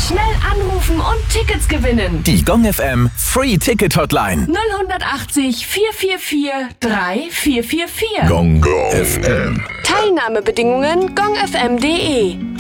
Schnell anrufen und Tickets gewinnen. Die Gong FM Free Ticket Hotline. 080 444 3444. Gong FM. Teilnahmebedingungen gongfm.de.